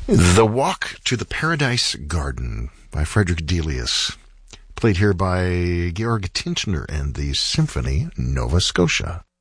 The Walk to the Paradise Garden by Frederick Delius, played here by Georg Tintner and the Symphony Nova Scotia.